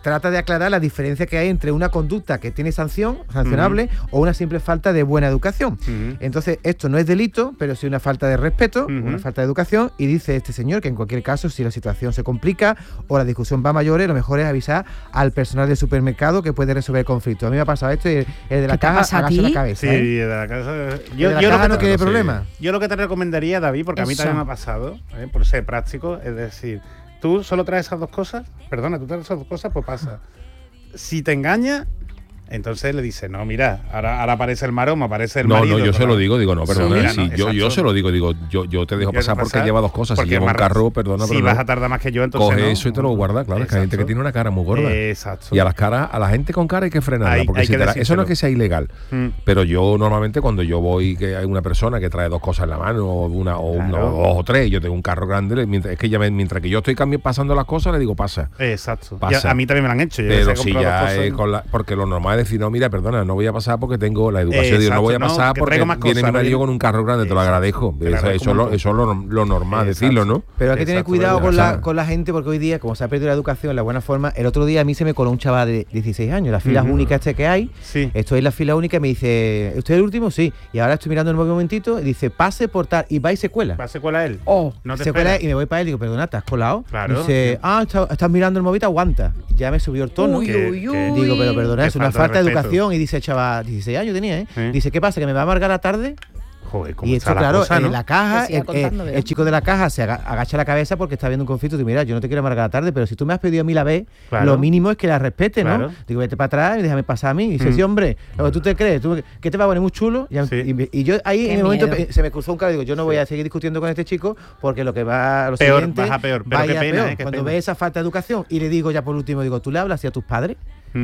trata de aclarar la diferencia que hay entre una conducta que tiene sancionable o una simple falta de buena educación. Entonces, esto no es delito, pero sí una falta de respeto, una falta de educación, y dice este señor que en cualquier caso, si la situación se complica o la discusión va a mayores, lo mejor es avisar al personal del supermercado que puede resolver el conflicto. A mí me ha pasado esto y el de la caja agacha la cabeza. Sí, de la caja. Yo de la caja no tiene problema. Yo lo que te recomendaría, David, porque a mí también me ha pasado, por ser práctico, es decir, tú solo traes esas dos cosas, tú traes esas dos cosas, pues pasa. Si te engaña, entonces le dice, no, mira, ahora aparece el maromo, aparece el marido. No, yo se lo digo, no, perdona, sí, yo se lo digo, yo te dejo pasar porque lleva dos cosas, si lleva un carro, perdona, si vas a tardar más que yo, entonces coge eso y te lo guarda, claro, es que hay gente que tiene una cara muy gorda. Exacto. Y a la gente con cara hay que frenarla, porque eso no es que sea ilegal, pero yo normalmente cuando yo voy, que hay una persona que trae dos cosas en la mano, o dos o tres, yo tengo un carro grande, mientras que yo estoy pasando las cosas, le digo, pasa. Exacto. Pasa. A mí también me lo han hecho. Pero si ya porque lo normal es decir, no, mira, perdona, no voy a pasar porque tengo la educación. Digo, no voy a pasar porque viene mi marido con un carro grande, te lo agradezco. Eso es lo normal, decirlo, ¿no? Pero hay que tener cuidado con la gente, porque hoy día, como se ha perdido la educación, la buena forma, el otro día a mí se me coló un chaval de 16 años, las filas únicas que hay, estoy en la fila única y me dice, ¿usted es el último? Sí. Y ahora estoy mirando el móvil un momentito y dice, pase por tal, y va y se cuela. ¿Va se cuela él? No te se cuela y me voy para él y digo, perdona, ¿te has colado? Claro. Y dice, estás mirando el móvil, aguanta. Ya me subió el tono. Digo, pero perdona, es una falta de educación. Y dice, chaval, 16 años tenía, Dice, ¿qué pasa? ¿Que me va a amargar la tarde? Joder, ¿cómo y está esto, la claro, cosa, ¿no? en la caja, el chico de la caja se agacha la cabeza porque está viendo un conflicto. Digo, mira, yo no te quiero amargar la tarde, pero si tú me has pedido a mí la vez, lo mínimo es que la respete, ¿no? Digo, vete para atrás y déjame pasar a mí. Y dice, sí, hombre, lo que tú te crees, ¿qué te va a poner muy chulo? Y yo ahí en el momento se me cruzó un cable, digo, yo no voy a seguir discutiendo con este chico porque lo que va a lo siguiente, baja peor. Pero qué pena, cuando ve esa falta de educación. Y le digo ya por último, digo, ¿tú le hablas así a tus padres?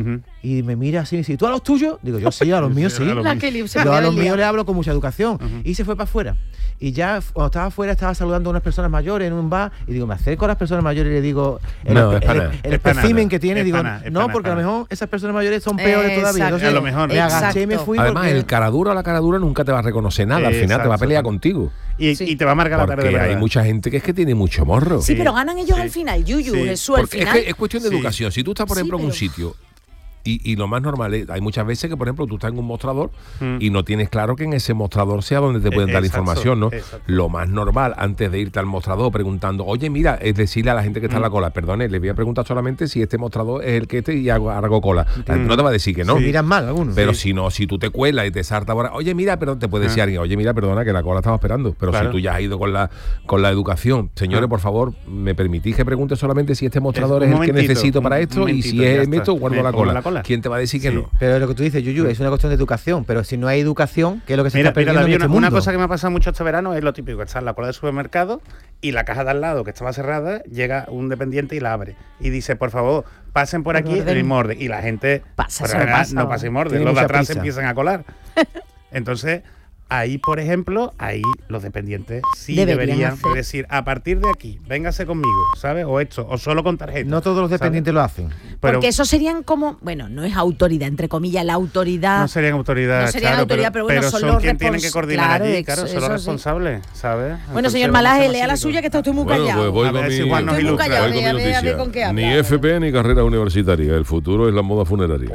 Y me mira así y dice, ¿tú a los tuyos? Digo, yo sí, a los míos sí. Yo a los míos le hablo con mucha educación. Y se fue para afuera. Y ya cuando estaba afuera estaba saludando a unas personas mayores en un bar y digo, me acerco a las personas mayores y le digo el espécimen que tiene, digo, no, porque a lo mejor esas personas mayores son peores todavía. Entonces, a lo mejor me agaché y me fui. Además, el caradura o la caradura nunca te va a reconocer nada, al final te va a pelear contigo. Y te va a amargar la tarde de verdad. Porque hay mucha gente que es que tiene mucho morro. Sí, pero ganan ellos al final, Jesús, al final. Es cuestión de educación. Si tú estás, por ejemplo, en un sitio y lo más normal es, hay muchas veces que, por ejemplo, tú estás en un mostrador y no tienes claro que en ese mostrador sea donde te pueden dar información, ¿no? Lo más normal, antes de irte al mostrador preguntando, oye, mira, es decirle a la gente que está en la cola, perdone, le voy a preguntar solamente si este mostrador es el que y hago cola. No te va a decir que no. Miran mal algunos. Pero si no, si tú te cuelas y te salta ahora, oye, mira, perdón, te puede decir alguien, oye, mira, perdona, que la cola estaba esperando. Pero si tú ya has ido con la educación, señores, por favor, me permitís que pregunte solamente si este mostrador es el que necesito para esto y si es esto, guardo la cola. ¿Quién te va a decir que no? Pero lo que tú dices, Yuyu, es una cuestión de educación, pero si no hay educación, ¿qué es lo que se está perdiendo en este mundo? Una cosa que me ha pasado mucho este verano es lo típico, está en la cola del supermercado y la caja de al lado, que estaba cerrada, llega un dependiente y la abre. Y dice, por favor, pasen por aquí en el mismo orden. Y la gente no pasa en orden, los de atrás se empiezan a colar. Entonces, ahí, por ejemplo, los dependientes sí deberían decir, a partir de aquí, véngase conmigo, ¿sabes? O esto, o solo con tarjeta. No todos los dependientes lo hacen. Porque eso serían como, bueno, no es autoridad, entre comillas, la autoridad. No serían autoridad, pero bueno, son quienes tienen que coordinar allí, claro, son los responsables, ¿sabes? Bueno, señor Malaje, lea la suya, que está usted muy callado. Pues voy con mi noticia. Ni FP ni carrera universitaria, el futuro es la moda funeraria.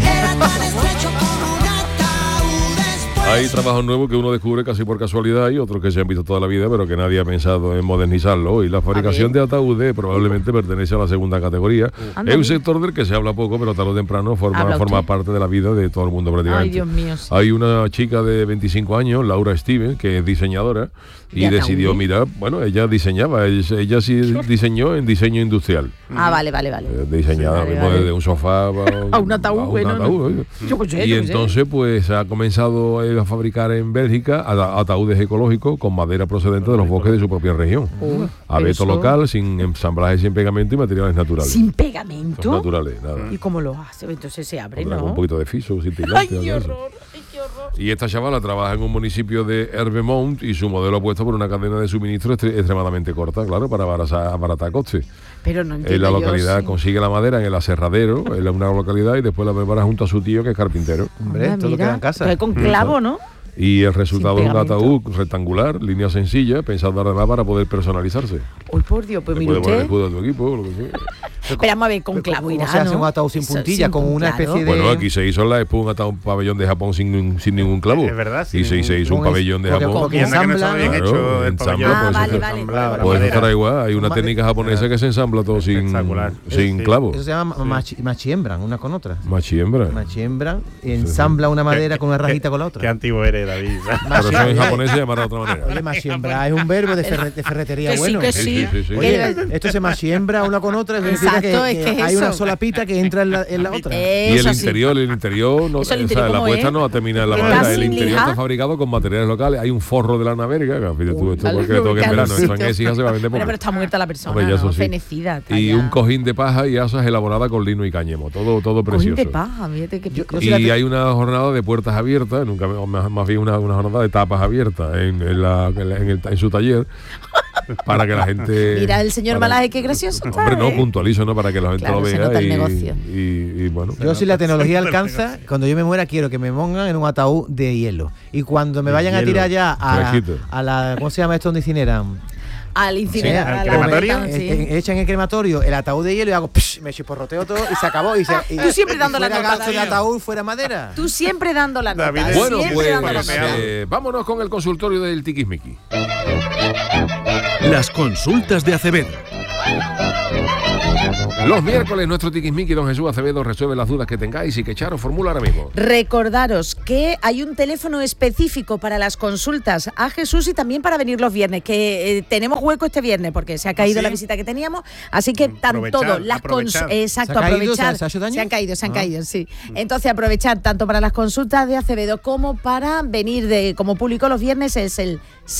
Hay trabajos nuevos que uno descubre casi por casualidad y otros que se han visto toda la vida, pero que nadie ha pensado en modernizarlo. Y la fabricación de ataúdes probablemente pertenece a la segunda categoría. Es un sector del que se habla poco, pero tarde o temprano forma parte de la vida de todo el mundo prácticamente. Ay, Dios mío. Hay una chica de 25 años, Laura Stevens, que es diseñadora y decidió, mira, bueno, ella diseñaba, ella sí diseñó en diseño industrial. Vale. Diseñada desde un sofá a un ataúd. Y entonces pues ha comenzado a fabricar en Bélgica ataúdes ecológicos con madera procedente de los bosques de su propia región. Abeto local, sin ensamblaje, sin pegamento y materiales naturales. ¿Sin pegamento? Son naturales, nada. ¿Y cómo lo hace? Entonces se abre, ¿no? Con un poquito de fiso, sin tirante. ¡Ay, qué horror! Y esta chavala trabaja en un municipio de Hervemont y su modelo ha puesto por una cadena de suministro extremadamente corta, claro, para abaratar costes. Pero no entiendo. En la localidad consigue la madera en el aserradero, en una localidad, y después la prepara junto a su tío, que es carpintero. Hombre, todo queda en casa. Con clavo, ¿no? Y el resultado es un ataúd rectangular, línea sencilla, pensado además para poder personalizarse. Uy, por Dios, pues mire usted. Poner el escudo de tu equipo, lo que sea. Pero vamos a ver, con clavo irá, se hace un ataúd sin puntilla, con una especie de... Bueno, aquí se hizo en la Expo un pabellón de Japón sin ningún clavo. Es verdad, y se hizo un pabellón de Japón. Porque ensambla, bien hecho el pabellón. Vale. Pues estará igual. Hay una técnica japonesa que se ensambla todo sin clavo. Eso se llama machiembran, una con otra. Machiembran. Ensambla una madera con una rajita con la otra. Qué antiguo eres, David. Pero eso en japonés se llamará de otra manera. Oye, machiembra es un verbo de ferretería que bueno. Sí. Oye, esto se machiembra una con otra. Exacto, es que hay una sola pita que entra en la otra. Y el interior, no, la puesta no termina en la madera. El interior está fabricado con materiales locales. Hay un forro de lana verga. Fíjate tú, esto porque le toca en verano. Esto en Écija se va a vender poco. Pero está muerta la persona, fenecida. Y un cojín de paja y asas elaboradas con lino y cáñamo. Todo precioso. Cojín de paja, fíjate qué pico. Y hay una jornada de puertas abiertas, más bien una jornada de tapas abiertas en su taller. Para que la gente... Mira el señor Malaje, qué gracioso está. Hombre, no, puntualizo, ¿no? Para que la gente lo vea y bueno. Yo, si la tecnología alcanza, cuando yo me muera quiero que me pongan en un ataúd de hielo. Y cuando me vayan a tirar ya a la... ¿Cómo se llama esto donde incineran? Al incinerador, al crematorio. Echan el crematorio el ataúd de hielo y hago me chisporroteo todo y se acabó. Y tú siempre dando la nota. El ataúd fuera madera. Tú siempre dando la nota. Bueno, pues vámonos con el consultorio del Tiquismiqui. Las consultas de Acevedo. Los miércoles nuestro Tiquismiqui, don Jesús Acevedo, resuelve las dudas que tengáis y que Charo formula ahora mismo. Recordaros que hay un teléfono específico para las consultas a Jesús y también para venir los viernes, que tenemos hueco este viernes porque se ha caído la visita que teníamos, así que tanto las consultas... Exacto, aprovechar. Se han caído, sí. Entonces aprovechar tanto para las consultas de Acevedo como para venir como público los viernes es el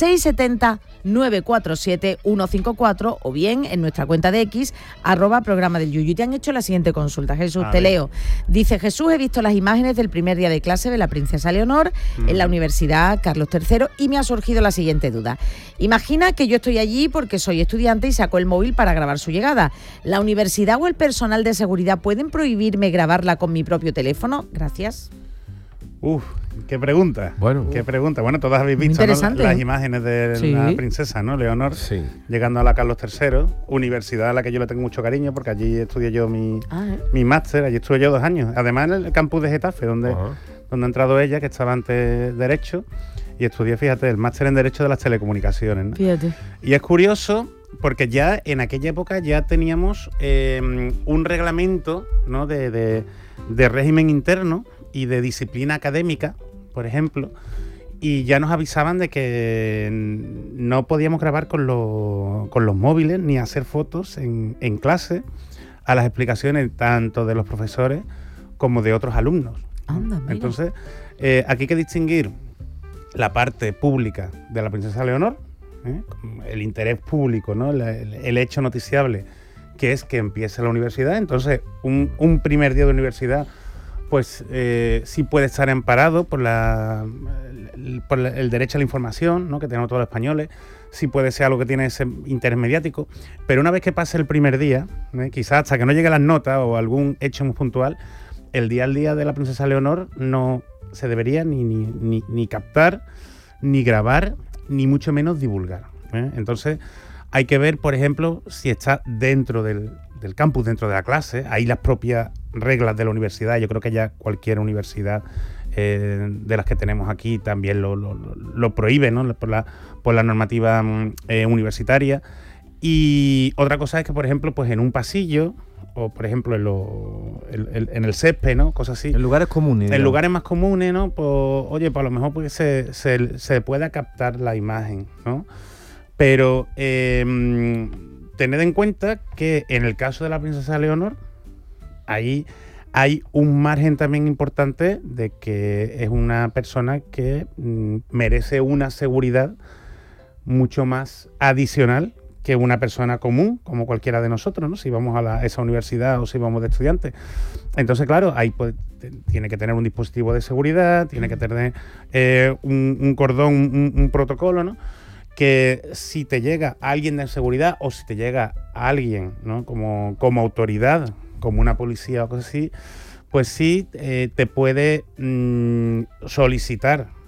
670-947-154 o bien en nuestra cuenta de X, @programa del Yuyu. Te han hecho la siguiente consulta, Jesús, te leo. Dice: Jesús, he visto las imágenes del primer día de clase de la princesa Leonor en la Universidad Carlos III y me ha surgido la siguiente duda. Imagina que yo estoy allí porque soy estudiante y saco el móvil para grabar su llegada. ¿La universidad o el personal de seguridad pueden prohibirme grabarla con mi propio teléfono? Gracias. Qué pregunta. Qué pregunta. Bueno, todas habéis visto, ¿no? Las imágenes de la princesa, ¿no? Leonor, llegando a la Carlos III, universidad a la que yo le tengo mucho cariño, porque allí estudié yo mi máster, allí estuve yo 2 años. Además, en el campus de Getafe, donde ha entrado ella, que estaba antes Derecho, y estudié, fíjate, el máster en Derecho de las Telecomunicaciones, ¿no? Fíjate. Y es curioso, porque ya en aquella época ya teníamos un reglamento, ¿no? de régimen interno y de disciplina académica, por ejemplo, y ya nos avisaban de que no podíamos grabar con los móviles ni hacer fotos en clase a las explicaciones tanto de los profesores como de otros alumnos. Anda, mira. Entonces, aquí hay que distinguir la parte pública de la princesa Leonor, el interés público, ¿no? el hecho noticiable, que es que empiece la universidad. Entonces, un primer día de universidad, pues sí puede estar amparado por el derecho a la información, ¿no? Que tenemos todos los españoles. Sí puede ser algo que tiene ese interés mediático, pero una vez que pase el primer día, quizás hasta que no lleguen las notas o algún hecho muy puntual, el día al día de la princesa Leonor no se debería ni captar, ni grabar, ni mucho menos divulgar. Entonces hay que ver, por ejemplo, si está dentro del campus, dentro de la clase. Hay las propias reglas de la universidad. Yo creo que ya cualquier universidad de las que tenemos aquí también lo prohíbe, ¿no? por la normativa universitaria. Y otra cosa es que, por ejemplo, pues en un pasillo o, por ejemplo, en el césped, ¿no? Cosas así. En lugares comunes. En lugares más comunes, ¿no? Pues, oye, pues a lo mejor pues se pueda captar la imagen, ¿no? Pero tened en cuenta que en el caso de la princesa Leonor, ahí hay un margen también importante de que es una persona que merece una seguridad mucho más adicional que una persona común, como cualquiera de nosotros, ¿no? Si vamos a esa universidad o si vamos de estudiantes. Entonces, claro, ahí pues, tiene que tener un dispositivo de seguridad, tiene que tener un cordón, un protocolo, ¿no? Que si te llega alguien de seguridad o si te llega alguien, ¿no? como autoridad, como una policía o cosas así, pues sí te puede solicitar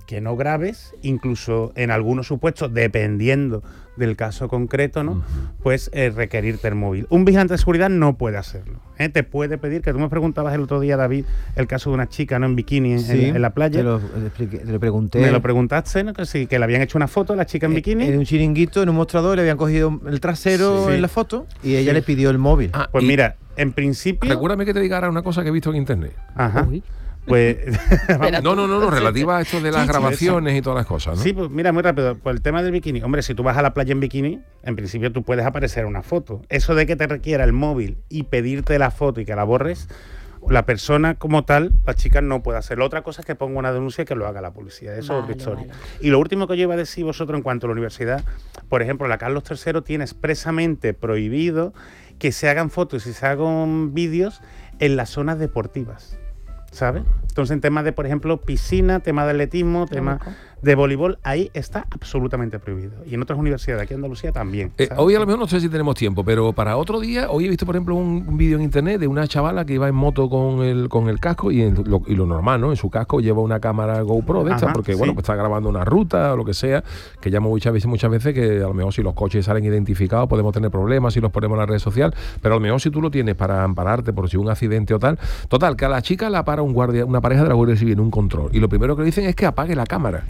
que no graves, incluso en algunos supuestos, dependiendo del caso concreto, ¿no? Pues requerirte el móvil. Un vigilante de seguridad no puede hacerlo. Te puede pedir, que tú me preguntabas el otro día, David, el caso de una chica, ¿no? En bikini en la playa. Te lo pregunté. Me lo preguntaste, ¿no? Que sí, que le habían hecho una foto a la chica en bikini. En un chiringuito, en un mostrador, le habían cogido el trasero en la foto y ella le pidió el móvil. Pues mira, en principio... Recuérdame que te diga ahora una cosa que he visto en internet. Ajá. Pues no, relativa a esto de las grabaciones y todas las cosas, ¿no? Sí, pues mira, muy rápido, por el tema del bikini. Hombre, si tú vas a la playa en bikini, en principio tú puedes aparecer en una foto. Eso de que te requiera el móvil y pedirte la foto y que la borres, la persona como tal, la chica no puede hacerlo. Otra cosa es que ponga una denuncia y que lo haga la policía. Eso es otra historia. Y lo último que yo iba a decir vosotros en cuanto a la universidad, por ejemplo, la Carlos III tiene expresamente prohibido que se hagan fotos y se hagan vídeos en las zonas deportivas, ¿sabes? Entonces, en temas de, por ejemplo, piscina, tema de atletismo, tema de voleibol, ahí está absolutamente prohibido. Y en otras universidades, aquí en Andalucía también. Hoy a lo mejor no sé si tenemos tiempo, pero para otro día, hoy he visto, por ejemplo, un vídeo en internet de una chavala que iba en moto con el casco y lo normal, ¿no? En su casco lleva una cámara GoPro de estas, porque, bueno, pues está grabando una ruta o lo que sea, que llamo muchas veces que a lo mejor si los coches salen identificados podemos tener problemas si los ponemos en la red social, pero a lo mejor si tú lo tienes para ampararte por si un accidente o tal. Total, que a la chica la para una pareja de la Guardia Civil en un control y lo primero que le dicen es que apague la cámara.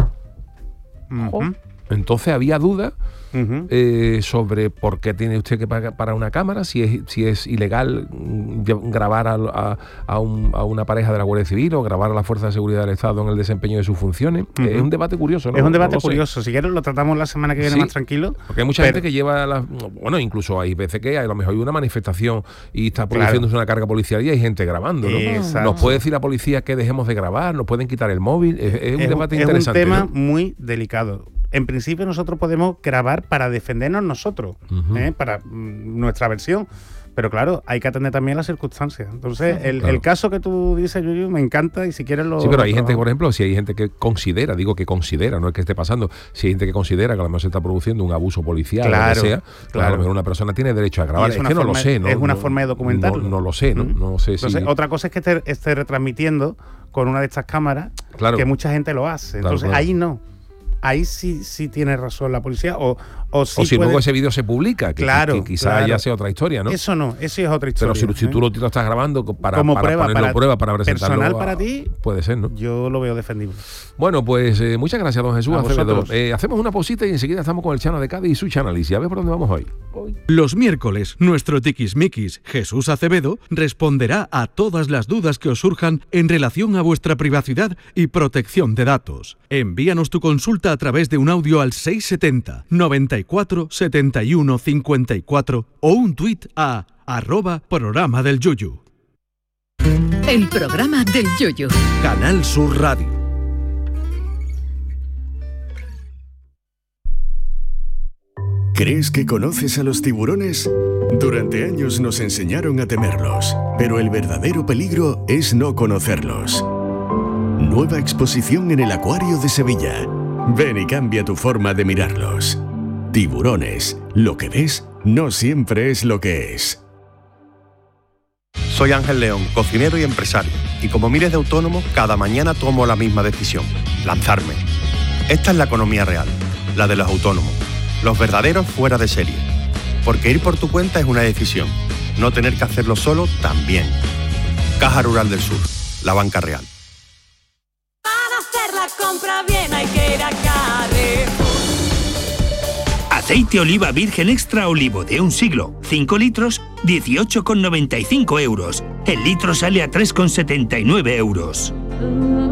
Entonces había dudas sobre por qué tiene usted que parar una cámara, si es ilegal grabar a una pareja de la Guardia Civil o grabar a la Fuerza de Seguridad del Estado en el desempeño de sus funciones. Es un debate curioso, ¿no? Es un debate curioso. Si quieres lo tratamos la semana que viene más tranquilo. Porque hay mucha gente que lleva bueno, incluso hay veces que a lo mejor hay una manifestación y está produciéndose una carga policial y hay gente grabando, ¿no? Nos puede decir la policía que dejemos de grabar, nos pueden quitar el móvil. Es un debate interesante. Es un tema ¿no? muy delicado. En principio nosotros podemos grabar para defendernos nosotros, para nuestra versión. Pero claro, hay que atender también las circunstancias. Entonces, el caso que tú dices, Yuyu, me encanta y si quieres lo... Sí, pero hay gente, por ejemplo, si hay gente que considera, no es que esté pasando, si hay gente que considera que a lo mejor se está produciendo un abuso policial o lo que sea, a lo mejor una persona tiene derecho a grabar. Es que no lo sé, ¿no? Es una forma de documentarlo. No lo sé, ¿no? No sé si... Entonces, otra cosa es que esté retransmitiendo con una de estas cámaras, que mucha gente lo hace. Entonces, ahí no. Ahí sí tiene razón la policía o si luego ese vídeo se publica, que quizás ya sea otra historia, ¿no? Eso es otra historia. Pero si tú lo estás grabando para ponerlo prueba, para presentarlo personal para ti, puede ser, ¿no? Yo lo veo defendible. Bueno, pues muchas gracias, don Jesús Acevedo. Hacemos una pausita y enseguida estamos con el Chano de Cádiz y su Chanálisis. A ver por dónde vamos hoy. Los miércoles, nuestro tiquismiquis Jesús Acevedo responderá a todas las dudas que os surjan en relación a vuestra privacidad y protección de datos. Envíanos tu consulta a través de un audio al 670 94 71 54 o un tuit a @programa del Yuyu. El programa del Yuyu. Canal Sur Radio. ¿Crees que conoces a los tiburones? Durante años nos enseñaron a temerlos, pero el verdadero peligro es no conocerlos. Nueva exposición en el Acuario de Sevilla. Ven y cambia tu forma de mirarlos. Tiburones, lo que ves no siempre es lo que es. Soy Ángel León, cocinero y empresario, y como miles de autónomos, cada mañana tomo la misma decisión: lanzarme. Esta es la economía real, la de los autónomos, los verdaderos fuera de serie. Porque ir por tu cuenta es una decisión, no tener que hacerlo solo también. Caja Rural del Sur, la banca real. Para hacer la compra bien hay que ir a Carrefour. Aceite oliva virgen extra olivo de 1 siglo, 5 litros, 18,95 euros. El litro sale a 3,79 euros.